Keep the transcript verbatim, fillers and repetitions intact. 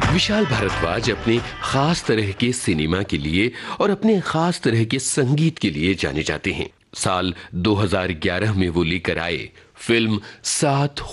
विशाल भारद्वाज अपने खास तरह के सिनेमा के लिए और अपने खास तरह के संगीत के लिए जाने जाते हैं। साल दो हज़ार ग्यारह में वो लेकर आए फिल्म सात